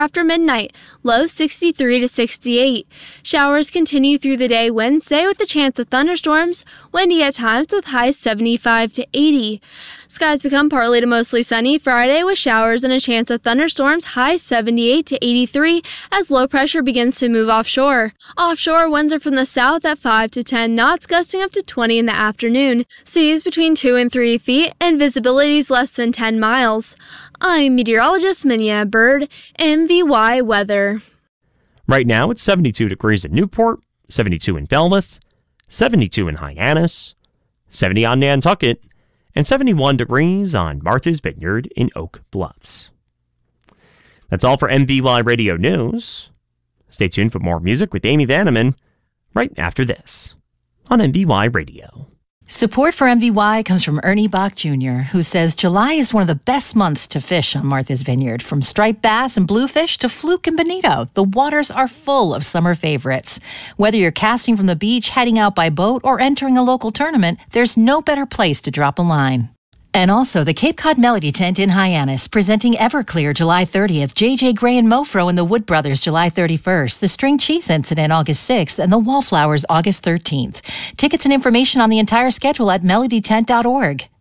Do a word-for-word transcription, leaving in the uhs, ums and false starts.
after midnight, low sixty-three to sixty-eight. Showers continue through the day Wednesday with a chance of thunderstorms, windy at times with highs seventy-five to eighty. Skies become partly to mostly sunny Friday with showers and a chance of thunderstorms, highs seventy-eight to eighty-three as low pressure begins to move offshore. Offshore winds are from the south at five to ten knots, gusting up to twenty in the afternoon. Seas between two and three feet and visibilities less than ten miles. I'm meteorologist Minya Bird, M V Y Weather. Right now, it's seventy-two degrees in Newport, seventy-two in Falmouth, seventy-two in Hyannis, seventy on Nantucket, and seventy-one degrees on Martha's Vineyard in Oak Bluffs. That's all for M V Y Radio News. Stay tuned for more music with Amy Vanneman right after this on M V Y Radio. Support for M V Y comes from Ernie Bach Junior, who says July is one of the best months to fish on Martha's Vineyard. From striped bass and bluefish to fluke and bonito, the waters are full of summer favorites. Whether you're casting from the beach, heading out by boat, or entering a local tournament, there's no better place to drop a line. And also, the Cape Cod Melody Tent in Hyannis, presenting Everclear July thirtieth, J J Gray and Mofro and the Wood Brothers July thirty-first, the String Cheese Incident August sixth, and the Wallflowers August thirteenth. Tickets and information on the entire schedule at melody tent dot org.